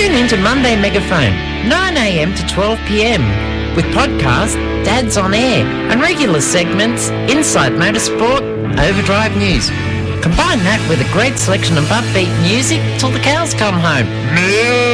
Tune in to Monday Megaphone, 9am to 12pm, with podcast Dad's on Air and regular segments Inside Motorsport, Overdrive News. Combine that with a great selection of upbeat music till the cows come home.